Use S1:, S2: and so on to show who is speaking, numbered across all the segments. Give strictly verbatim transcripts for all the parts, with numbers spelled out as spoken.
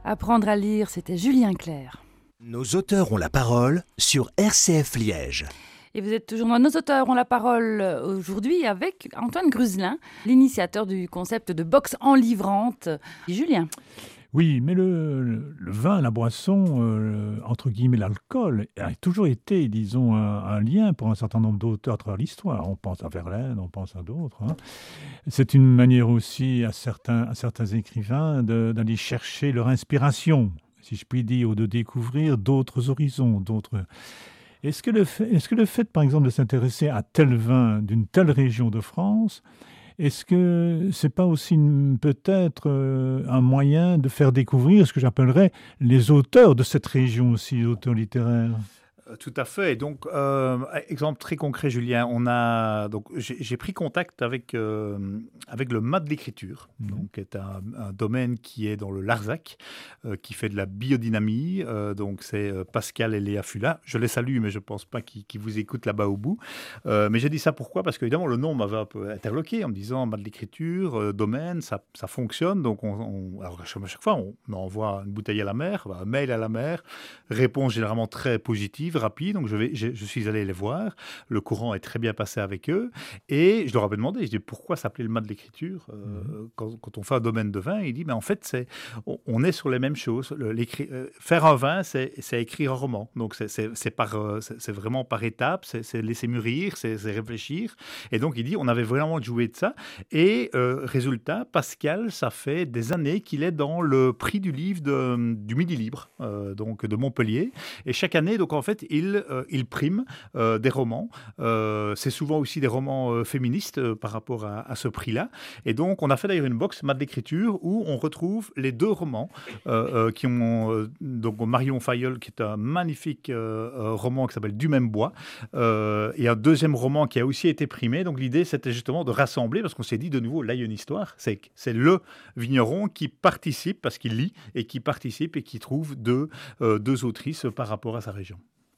S1: Apprendre à lire, c'était Julien Clerc.
S2: Nos auteurs ont la parole sur R C F Liège.
S1: Et vous êtes toujours dans Nos auteurs ont la parole aujourd'hui avec Antoine Gruzelin, l'initiateur du concept de boxe enivrante. Julien.
S3: Oui, mais le, le, le vin, la boisson, euh, entre guillemets l'alcool, a toujours été, disons, un, un lien pour un certain nombre d'auteurs à travers l'histoire. On pense à Verlaine, on pense à d'autres. Hein. C'est une manière aussi à certains, à certains écrivains de, d'aller chercher leur inspiration, si je puis dire, ou de découvrir d'autres horizons, d'autres... Est-ce que le fait, est-ce que le fait, par exemple, de s'intéresser à tel vin d'une telle région de France, est-ce que ce n'est pas aussi une, peut-être euh, un moyen de faire découvrir ce que j'appellerais les auteurs de cette région aussi, les auteurs littéraires ?
S4: Tout à fait. Donc, euh, exemple très concret, Julien, on a donc j'ai, j'ai pris contact avec euh, avec le M A de l'écriture, mmh. donc qui est un, un domaine qui est dans le Larzac, euh, qui fait de la biodynamie. Euh, donc c'est Pascal et Léa Fula. Je les salue, mais je pense pas qu'ils, qu'ils vous écoutent là-bas au bout. Euh, mais j'ai dit ça pourquoi ? Parce qu'évidemment le nom m'avait un peu interloqué en me disant M A de l'écriture, euh, domaine, ça ça fonctionne. Donc on, on alors à chaque fois on envoie une bouteille à la mer, un mail à la mer, réponse généralement très positive, rapide, donc je, vais, je, je suis allé les voir, le courant est très bien passé avec eux, et je leur avais demandé, je dis pourquoi s'appeler le M A de l'écriture euh, mmh. quand, quand on fait un domaine de vin, il dit mais en fait c'est, on, on est sur les mêmes choses, le, euh, faire un vin c'est, c'est écrire un roman, donc c'est, c'est, c'est, par, c'est, c'est vraiment par étapes, c'est, c'est laisser mûrir, c'est, c'est réfléchir, et donc il dit on avait vraiment joué de ça, et euh, résultat, Pascal, ça fait des années qu'il est dans le prix du livre de, du Midi Libre, euh, donc de Montpellier, et chaque année, donc en fait, il, euh, il prime euh, des romans. Euh, c'est souvent aussi des romans euh, féministes euh, par rapport à, à ce prix-là. Et donc, on a fait d'ailleurs une box M A de l'écriture où on retrouve les deux romans euh, euh, qui ont... Euh, donc, Marion Fayolle, qui est un magnifique euh, roman qui s'appelle Du même bois, euh, et un deuxième roman qui a aussi été primé. Donc, l'idée, c'était justement de rassembler, parce qu'on s'est dit, de nouveau, là, il y a une histoire. C'est, c'est le vigneron qui participe, parce qu'il lit, et qui participe et qui trouve deux, euh, deux autrices par rapport à sa région.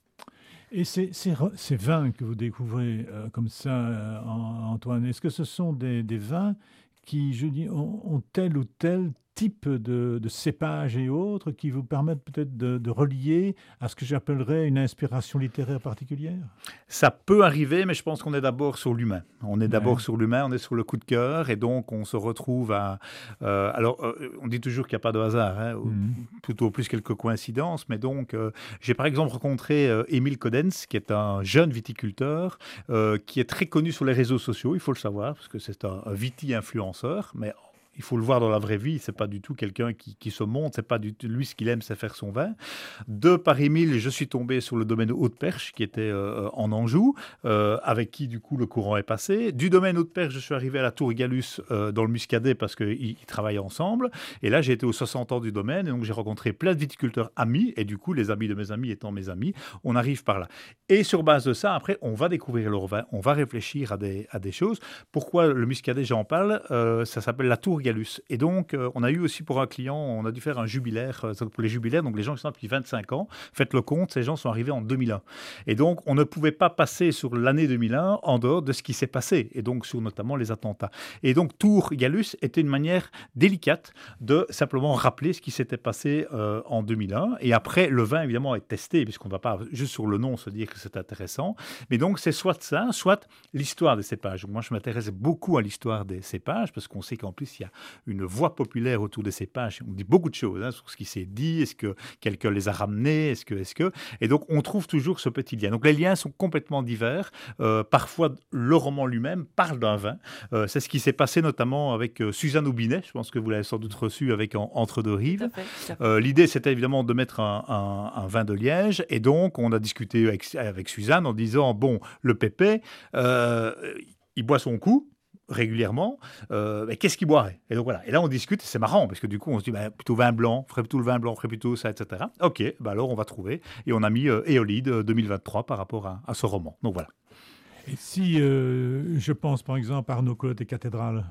S3: Et ces, ces, ces vins que vous découvrez euh, comme ça, euh, Antoine, est-ce que ce sont des, des vins qui, je dis, ont, ont tel ou tel type de, de cépage et autres qui vous permettent peut-être de, de relier à ce que j'appellerais une inspiration littéraire particulière ?
S4: Ça peut arriver, mais je pense qu'on est d'abord sur l'humain. On est d'abord ouais. sur l'humain, on est sur le coup de cœur, et donc on se retrouve à... Euh, alors, euh, on dit toujours qu'il n'y a pas de hasard, hein, mm-hmm. plutôt plus quelques coïncidences, mais donc euh, j'ai par exemple rencontré euh, Émile Codens, qui est un jeune viticulteur, euh, qui est très connu sur les réseaux sociaux, il faut le savoir, parce que c'est un, un viti-influenceur, mais... il faut le voir dans la vraie vie, c'est pas du tout quelqu'un qui, qui se montre, c'est pas du tout lui ce qu'il aime, c'est faire son vin. De par Émile, je suis tombé sur le domaine Haute-Perche, qui était euh, en Anjou, euh, avec qui du coup le courant est passé. Du domaine Haute-Perche, je suis arrivé à la Tour Gallus euh, dans le Muscadet parce qu'ils ils travaillaient ensemble. Et là, j'ai été aux soixante ans du domaine, et donc j'ai rencontré plein de viticulteurs amis, et du coup, les amis de mes amis étant mes amis, on arrive par là. Et sur base de ça, après, on va découvrir leur vin, on va réfléchir à des, à des choses. Pourquoi le Muscadet, j'en parle euh, ça s'appelle la Tour Gallus. Et donc, euh, on a eu aussi pour un client, on a dû faire un jubilaire, euh, pour les jubilaires, donc les gens qui sont là depuis vingt-cinq ans, faites le compte, ces gens sont arrivés en deux mille un. Et donc, on ne pouvait pas passer sur l'année deux mille un en dehors de ce qui s'est passé, et donc sur notamment les attentats. Et donc, Tour Gallus était une manière délicate de simplement rappeler ce qui s'était passé euh, en deux mille un. Et après, le vin, évidemment, est testé, puisqu'on ne va pas juste sur le nom se dire que c'est intéressant. Mais donc, c'est soit ça, soit l'histoire des cépages. Moi, je m'intéresse beaucoup à l'histoire des cépages, parce qu'on sait qu'en plus, il y a une voix populaire autour des cépages. On dit beaucoup de choses hein, sur ce qui s'est dit, est-ce que quelqu'un les a ramenés, est-ce que, est-ce que... Et donc, on trouve toujours ce petit lien. Donc, les liens sont complètement divers. Euh, parfois, le roman lui-même parle d'un vin. Euh, c'est ce qui s'est passé notamment avec euh, Suzanne Aubinet. Je pense que vous l'avez sans doute reçu avec en, Entre deux rives. Tout à fait, tout à fait. Euh, l'idée, c'était évidemment de mettre un, un, un vin de Liège. Et donc, on a discuté avec, avec Suzanne en disant, bon, le pépé, euh, il boit son coup régulièrement, euh, mais qu'est-ce qu'il boirait ? Et donc voilà. Et là, on discute, c'est marrant, parce que du coup, on se dit, bah, plutôt vin blanc, ferait plutôt le vin blanc, ferait plutôt ça, et cetera. Ok, bah alors on va trouver. Et on a mis euh, Éolide deux mille vingt-trois par rapport à, à ce roman. Donc voilà.
S3: Et si euh, je pense par exemple à Arnaud Collot et Cathédrale Nord ?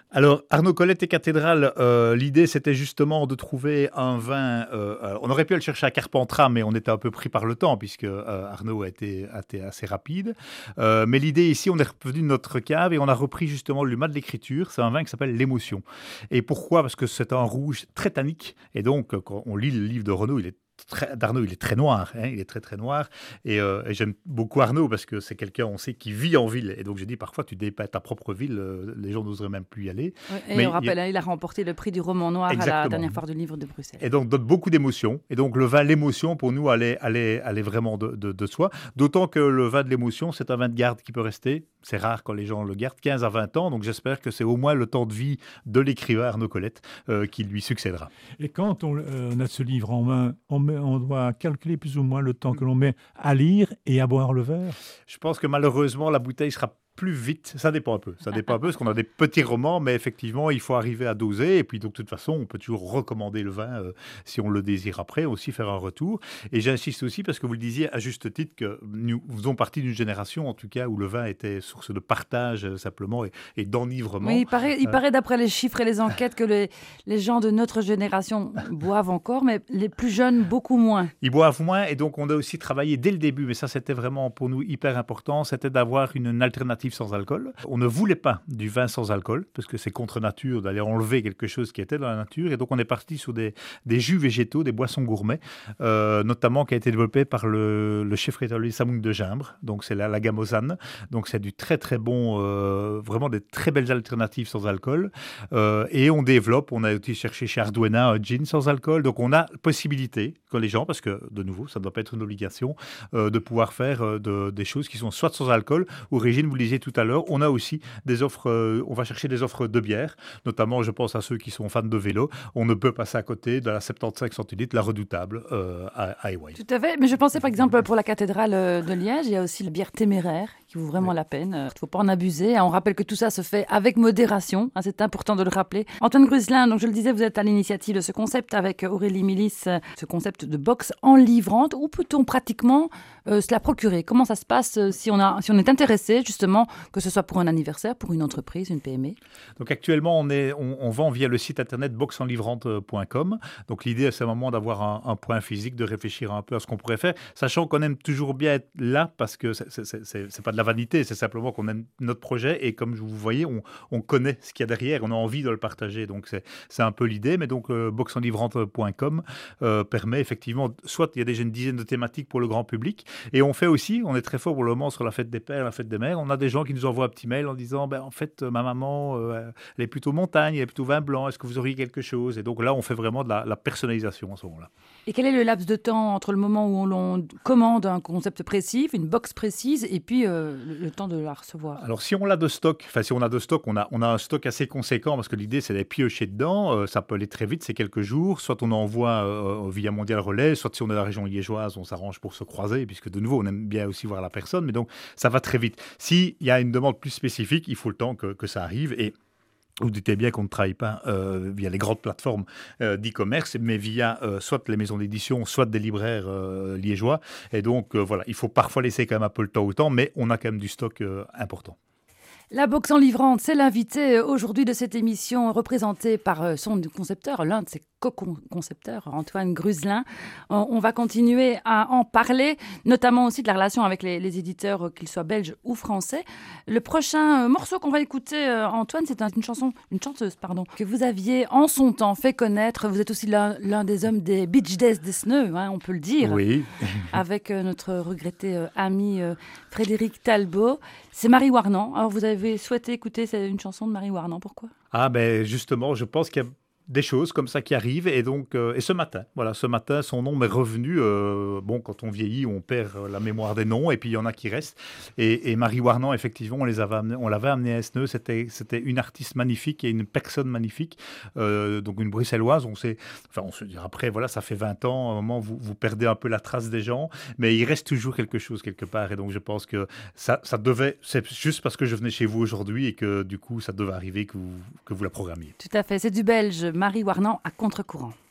S4: Alors, Arnaud Colette et Cathédrale, euh, l'idée c'était justement de trouver un vin. Euh, on aurait pu le chercher à Carpentras, mais on était un peu pris par le temps, puisque euh, Arnaud a été, a été assez rapide. Euh, mais l'idée ici, on est revenu de notre cave et on a repris justement le mat de l'écriture. C'est un vin qui s'appelle L'Émotion. Et pourquoi ? Parce que c'est un rouge très tannique. Et donc, quand on lit le livre de Renaud, il est Très, d'Arnaud, il est très noir, hein, il est très très noir, et, euh, et j'aime beaucoup Arnaud parce que c'est quelqu'un, on sait, qui vit en ville, et donc j'ai dit parfois tu dépeins ta propre ville, euh, les gens n'oseraient même plus y aller.
S1: Ouais, et
S4: mais
S1: on rappelle,
S4: il,
S1: hein, il a remporté le prix du roman noir Exactement. à la dernière foire du livre de Bruxelles.
S4: Et donc donne beaucoup d'émotions, et donc le vin L'Émotion pour nous allait, allait, allait vraiment de, de, de soi, d'autant que le vin de L'Émotion c'est un vin de garde qui peut rester, c'est rare quand les gens le gardent, quinze à vingt ans, donc j'espère que c'est au moins le temps de vie de l'écrivain Arnaud Colette euh, qui lui succédera.
S3: Et quand on, euh, on a ce livre en main, on, met, on doit calculer plus ou moins le temps que l'on met à lire et à boire le verre?
S4: Je pense que malheureusement, la bouteille sera plus vite. Ça dépend un peu. Ça dépend un peu parce qu'on a des petits romans, mais effectivement, il faut arriver à doser. Et puis, donc, de toute façon, on peut toujours recommander le vin euh, si on le désire après, aussi faire un retour. Et j'insiste aussi parce que vous le disiez à juste titre que nous faisons partie d'une génération, en tout cas, où le vin était source de partage euh, simplement et, et d'enivrement.
S1: Oui, il paraît, il
S4: euh,
S1: paraît d'après les chiffres et les enquêtes que les, les gens de notre génération boivent encore, mais les plus jeunes, beaucoup moins.
S4: Ils boivent moins et donc on a aussi travaillé dès le début, mais ça c'était vraiment pour nous hyper important, c'était d'avoir une, une alternative sans alcool. On ne voulait pas du vin sans alcool, parce que c'est contre nature d'aller enlever quelque chose qui était dans la nature, et donc on est parti sur des, des jus végétaux, des boissons gourmets, euh, notamment qui a été développé par le, le chef rétalier Samoung de Gimbre, donc c'est la, la gamme Ozanne, donc c'est du très très bon, euh, vraiment des très belles alternatives sans alcool, euh, et on développe, on a aussi cherché chez Arduena un gin sans alcool, donc on a possibilité que les gens, parce que de nouveau ça ne doit pas être une obligation, euh, de pouvoir faire euh, de, des choses qui sont soit sans alcool, ou Régine, vous le disiez tout à l'heure, on a aussi des offres, euh, on va chercher des offres de bière, notamment je pense à ceux qui sont fans de vélo, on ne peut passer à côté de la soixante-quinze centilitres, la Redoutable euh, à, à Ewaï.
S1: Tout à fait, mais je pensais par exemple pour la cathédrale de Liège, il y a aussi la bière téméraire qui vaut vraiment oui. la peine, il ne faut pas en abuser, on rappelle que tout ça se fait avec modération, hein, c'est important de le rappeler. Antoine Gruzelin, donc je le disais, vous êtes à l'initiative de ce concept avec Aurélie Milis, ce concept de box enivrante, où peut-on pratiquement euh, se la procurer? Comment ça se passe euh, si, on a, si on est intéressé justement, que ce soit pour un anniversaire, pour une entreprise, une P M E?
S4: Donc actuellement, on, est, on, on vend via le site internet box enivrante point com. Donc l'idée, c'est vraiment d'avoir un, un point physique, de réfléchir un peu à ce qu'on pourrait faire, sachant qu'on aime toujours bien être là parce que c'est, c'est, c'est, c'est pas de la vanité, c'est simplement qu'on aime notre projet et comme vous voyez, on, on connaît ce qu'il y a derrière, on a envie de le partager. Donc c'est, c'est un peu l'idée, mais donc euh, box enivrante point com euh, permet effectivement, soit il y a déjà une dizaine de thématiques pour le grand public et on fait aussi, on est très fort pour le moment sur la fête des pères, la fête des mères, on a des gens qui nous envoient un petit mail en disant ben, en fait ma maman euh, elle est plutôt montagne, elle est plutôt vin blanc, est-ce que vous auriez quelque chose? Et donc là on fait vraiment de la, la personnalisation à ce moment-là.
S1: Et quel est le laps de temps entre le moment où l'on commande un concept précis, une box précise, et puis euh, le, le temps de la recevoir?
S4: Alors si on l'a de stock, enfin si on a de stock, on a, on a un stock assez conséquent parce que l'idée c'est d'aller piocher dedans, euh, ça peut aller très vite, c'est quelques jours, soit on envoie euh, via Mondial Relais, soit si on est dans la région liégeoise, on s'arrange pour se croiser, puisque de nouveau on aime bien aussi voir la personne, mais donc ça va très vite. S'il y a une demande plus spécifique, il faut le temps que, que ça arrive et vous doutez bien qu'on ne travaille pas euh, via les grandes plateformes euh, d'e-commerce, mais via euh, soit les maisons d'édition, soit des libraires euh, liégeois. Et donc, euh, voilà, il faut parfois laisser quand même un peu le temps au temps, mais on a quand même du stock euh, important.
S1: La box enivrante, c'est l'invité aujourd'hui de cette émission, représentée par son concepteur, l'un de ses co-concepteurs, Antoine Gruzelin. On va continuer à en parler, notamment aussi de la relation avec les, les éditeurs, qu'ils soient belges ou français. Le prochain morceau qu'on va écouter, Antoine, c'est une chanson, une chanteuse, pardon, que vous aviez en son temps fait connaître. Vous êtes aussi l'un, l'un des hommes des Beach Days des Sneux, hein, on peut le dire.
S4: Oui.
S1: Avec notre regretté ami Frédéric Talbot. C'est Marie Warnan. Alors vous avez souhaité écouter une chanson de Marie Warnan, pourquoi?
S4: Ah ben justement, je pense qu'il y a des choses comme ça qui arrivent et donc euh, et ce matin, voilà, ce matin, son nom m'est revenu. Euh, bon, quand on vieillit, on perd la mémoire des noms et puis il y en a qui restent. Et, et Marie Warnan, effectivement, on les avait amenés, on l'avait amenée à Esneux. C'était c'était une artiste magnifique et une personne magnifique, euh, donc une bruxelloise. On sait, enfin, on se dit après, voilà, ça fait vingt ans. À un moment, vous vous perdez un peu la trace des gens, mais il reste toujours quelque chose quelque part. Et donc, je pense que ça ça devait, c'est juste parce que je venais chez vous aujourd'hui et que du coup, ça devait arriver que vous que vous la programmiez.
S1: Tout à fait, c'est du belge. Marie Warnan à contre-courant.